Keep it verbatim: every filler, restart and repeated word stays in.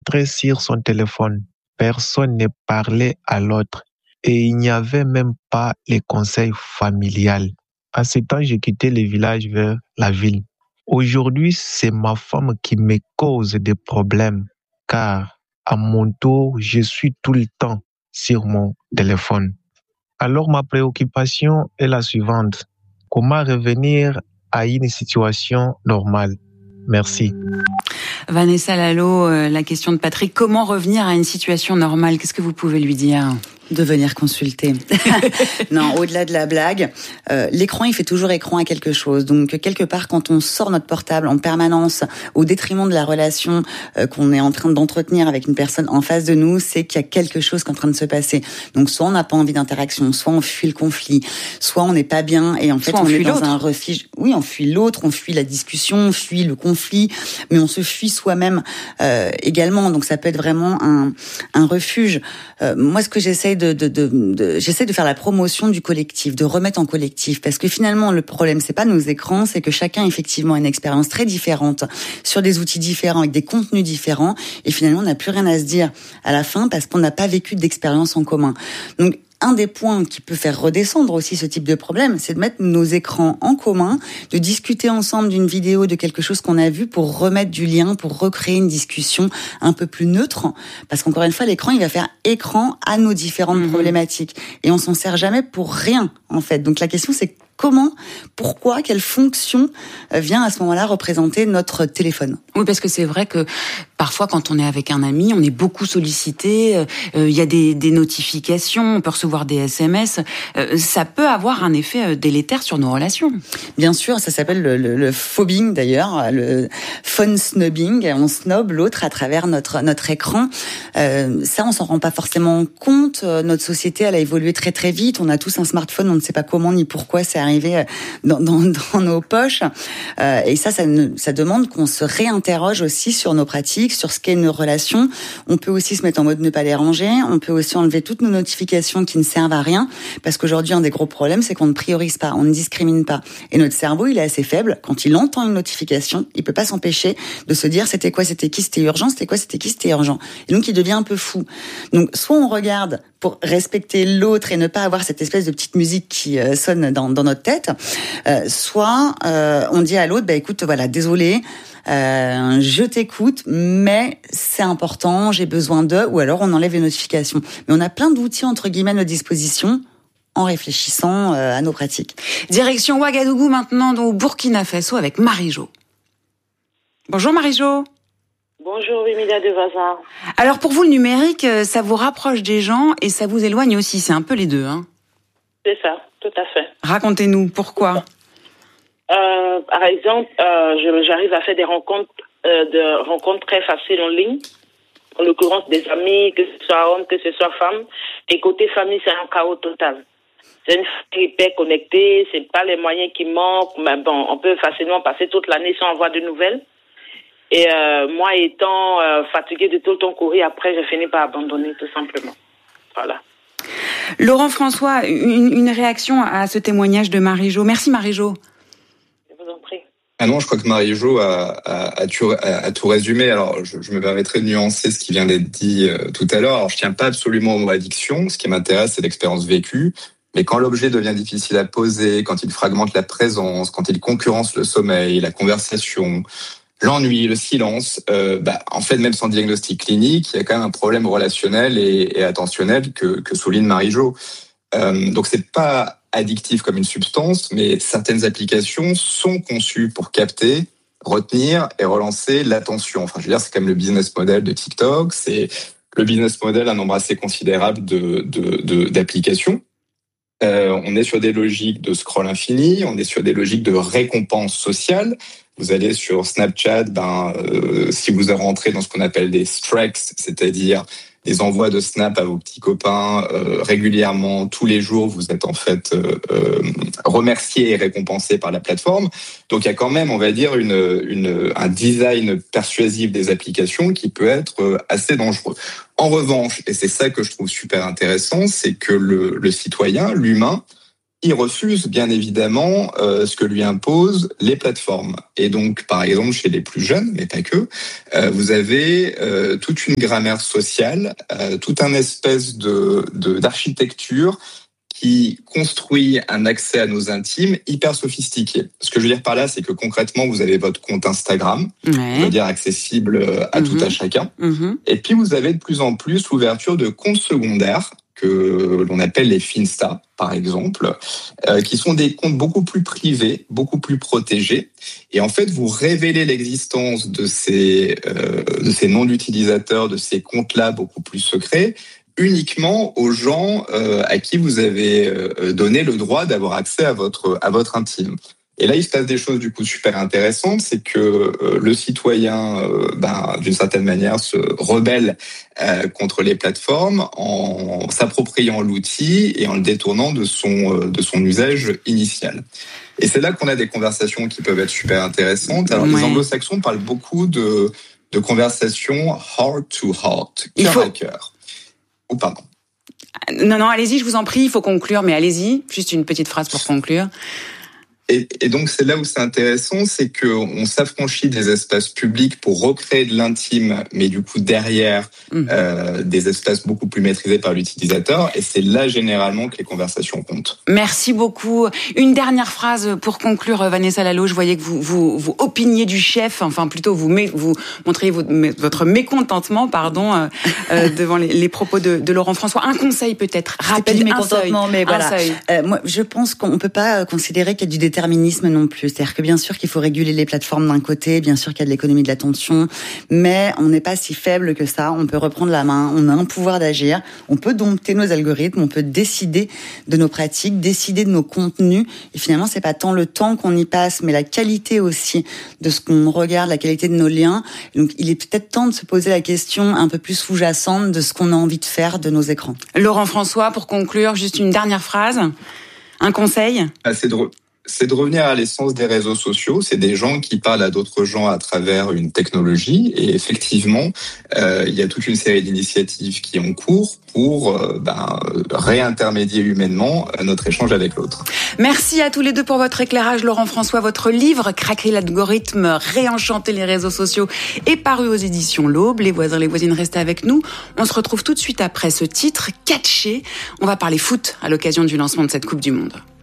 concentré sur son téléphone. Personne ne parlait à l'autre et il n'y avait même pas les conseils familiales. À ce temps, j'ai quitté le village vers la ville. Aujourd'hui, c'est ma femme qui me cause des problèmes car à mon tour, je suis tout le temps sur mon téléphone. Alors ma préoccupation est la suivante. Comment revenir à une situation normale? Merci. Vanessa Lalo, euh, la question de Patrick, comment revenir à une situation normale? Qu'est-ce que vous pouvez lui dire? De venir consulter. Non, au-delà de la blague, euh, l'écran, il fait toujours écran à quelque chose. Donc, quelque part, quand on sort notre portable en permanence, au détriment de la relation euh, qu'on est en train d'entretenir avec une personne en face de nous, c'est qu'il y a quelque chose qui est en train de se passer. Donc, soit on n'a pas envie d'interaction, soit on fuit le conflit, soit on n'est pas bien et en fait, soit on, on est dans l'autre. un refuge. Oui, on fuit l'autre, on fuit la discussion, on fuit le conflit, mais on se fuit soi-même euh, également. Donc, ça peut être vraiment un, un refuge. Euh, moi, ce que j'essaye De, de, de, de, j'essaie de faire la promotion du collectif, de remettre en collectif, parce que finalement le problème c'est pas nos écrans, c'est que chacun effectivement a une expérience très différente sur des outils différents avec des contenus différents, et finalement on n'a plus rien à se dire à la fin parce qu'on n'a pas vécu d'expérience en commun. Donc un des points qui peut faire redescendre aussi ce type de problème, c'est de mettre nos écrans en commun, de discuter ensemble d'une vidéo, de quelque chose qu'on a vu pour remettre du lien, pour recréer une discussion un peu plus neutre. Parce qu'encore une fois, l'écran, il va faire écran à nos différentes mmh. problématiques. Et on s'en sert jamais pour rien, en fait. Donc la question, c'est comment, pourquoi, quelle fonction vient à ce moment-là représenter notre téléphone? Oui, parce que c'est vrai que parfois, quand on est avec un ami, on est beaucoup sollicité. Il euh, y a des, des notifications, on peut recevoir des S M S. Euh, ça peut avoir un effet délétère sur nos relations. Bien sûr, ça s'appelle le, le, le phobbing d'ailleurs, le phone snubbing. On snob l'autre à travers notre notre écran. Euh, ça, on s'en rend pas forcément compte. Notre société, elle a évolué très très vite. On a tous un smartphone, on ne sait pas comment ni pourquoi c'est arrivé dans, dans, dans nos poches. Euh, et ça, ça, ne, ça demande qu'on se réinterroge aussi sur nos pratiques, sur ce qu'est une relation. On peut aussi se mettre en mode ne pas déranger. On peut aussi enlever toutes nos notifications qui ne servent à rien. Parce qu'aujourd'hui, un des gros problèmes, c'est qu'on ne priorise pas, on ne discrimine pas. Et notre cerveau, il est assez faible. Quand il entend une notification, il peut pas s'empêcher de se dire c'était quoi, c'était qui, c'était urgent, c'était quoi, c'était qui, c'était urgent. Et donc, il devient un peu fou. Donc, soit on regarde pour respecter l'autre et ne pas avoir cette espèce de petite musique qui euh, sonne dans, dans notre tête, euh, soit euh, on dit à l'autre, bah écoute, voilà, désolé, euh, je t'écoute, mais c'est important, j'ai besoin de, ou alors on enlève les notifications. Mais on a plein d'outils entre guillemets à notre disposition en réfléchissant euh, à nos pratiques. Direction Ouagadougou maintenant, au Burkina Faso avec Marie-Jo. Bonjour Marie-Jo. Bonjour Emilia de Vaza. Alors pour vous, le numérique, ça vous rapproche des gens et ça vous éloigne aussi, c'est un peu les deux, hein? C'est ça, tout à fait. Racontez-nous, pourquoi? euh, Par exemple, euh, je, j'arrive à faire des rencontres, euh, de rencontres très faciles en ligne. En l'occurrence, des amis, que ce soit homme, que ce soit femme. Et côté famille, c'est un chaos total. C'est une famille hyper connectée, c'est pas les moyens qui manquent, mais bon, on peut facilement passer toute l'année sans avoir de nouvelles. Et euh, moi, étant euh, fatiguée de tout le temps courir, après, j'ai fini par abandonner, tout simplement. Voilà. Laurent François, une, une réaction à ce témoignage de Marie-Jo. Merci Marie-Jo. Je vous en prie. Ah non, je crois que Marie-Jo a, a, a, tout, a, a tout résumé. Alors, je, je me permettrai de nuancer ce qui vient d'être dit euh, tout à l'heure. Alors, je tiens pas absolument au mot addiction. Ce qui m'intéresse, c'est l'expérience vécue. Mais quand l'objet devient difficile à poser, quand il fragmente la présence, quand il concurrence le sommeil, la conversation, l'ennui, le silence, euh, bah, en fait, même sans diagnostic clinique, il y a quand même un problème relationnel et, et attentionnel que, que souligne Marie-Jo. Euh, donc, c'est pas addictif comme une substance, mais certaines applications sont conçues pour capter, retenir et relancer l'attention. Enfin, je veux dire, c'est quand même le business model de TikTok, c'est le business model d'un nombre assez considérable de, de, de, d'applications. Euh, on est sur des logiques de scroll infini, on est sur des logiques de récompense sociale. Vous allez sur Snapchat, ben, euh, si vous rentrez dans ce qu'on appelle des strikes, c'est-à-dire des envois de snap à vos petits copains euh, régulièrement, tous les jours, vous êtes en fait euh, euh, remercié et récompensé par la plateforme. Donc il y a quand même, on va dire, une, une, un design persuasif des applications qui peut être assez dangereux. En revanche, et c'est ça que je trouve super intéressant, c'est que le, le citoyen, l'humain, il refuse bien évidemment euh, ce que lui imposent les plateformes. Et donc, par exemple, chez les plus jeunes, mais pas que, euh, vous avez euh, toute une grammaire sociale, euh, tout un espèce de, de d'architecture qui construit un accès à nos intimes hyper sophistiqué. Ce que je veux dire par là, c'est que concrètement, vous avez votre compte Instagram, ouais. on va dire accessible à mmh. tout à chacun. Mmh. Et puis, vous avez de plus en plus l'ouverture de comptes secondaires que l'on appelle les Finsta, par exemple, euh, qui sont des comptes beaucoup plus privés, beaucoup plus protégés. Et en fait, vous révélez l'existence de ces, euh, de ces noms d'utilisateurs, de ces comptes-là beaucoup plus secrets, uniquement aux gens euh, à qui vous avez euh, donné le droit d'avoir accès à votre, à votre intime. Et là, il se passe des choses du coup super intéressantes, c'est que euh, le citoyen, euh, ben, d'une certaine manière, se rebelle euh, contre les plateformes en s'appropriant l'outil et en le détournant de son euh, de son usage initial. Et c'est là qu'on a des conversations qui peuvent être super intéressantes. Alors, ouais. les Anglo-Saxons parlent beaucoup de de conversations heart to heart, cœur faut... à cœur. Ou pardon. Non, non, allez-y, je vous en prie, il faut conclure, mais allez-y, juste une petite phrase pour conclure. Et, et donc, c'est là où c'est intéressant, c'est qu'on s'affranchit des espaces publics pour recréer de l'intime, mais du coup, derrière, mmh. euh, des espaces beaucoup plus maîtrisés par l'utilisateur. Et c'est là, généralement, que les conversations comptent. Merci beaucoup. Une dernière phrase pour conclure, Vanessa Lalo. Je voyais que vous, vous, vous opiniez du chef, enfin, plutôt, vous, vous montriez votre mécontentement, pardon, euh, euh, devant les, les propos de, de Laurent François. Un conseil, peut-être, rapide, c'est pas du mécontentement, mais voilà. Euh, moi, je pense qu'on peut pas considérer qu'il y a du déterminisme déterminisme non plus. C'est-à-dire que bien sûr qu'il faut réguler les plateformes d'un côté, bien sûr qu'il y a de l'économie de l'attention, mais on n'est pas si faible que ça. On peut reprendre la main, on a un pouvoir d'agir, on peut dompter nos algorithmes, on peut décider de nos pratiques, décider de nos contenus. Et finalement, c'est pas tant le temps qu'on y passe, mais la qualité aussi de ce qu'on regarde, la qualité de nos liens. Donc, il est peut-être temps de se poser la question un peu plus sous-jacente de ce qu'on a envie de faire de nos écrans. Laurent François, pour conclure, juste une dernière phrase, un conseil. Ah, c'est drôle. C'est de revenir à l'essence des réseaux sociaux. C'est des gens qui parlent à d'autres gens à travers une technologie. Et effectivement, euh, il y a toute une série d'initiatives qui ont cours pour euh, ben, réintermédier humainement notre échange avec l'autre. Merci à tous les deux pour votre éclairage. Laurent François, votre livre « Craquer l'algorithme, réenchanter les réseaux sociaux » est paru aux éditions L'Aube. Les voisins, les voisines, restez avec nous. On se retrouve tout de suite après ce titre, Catché. On va parler foot à l'occasion du lancement de cette Coupe du Monde.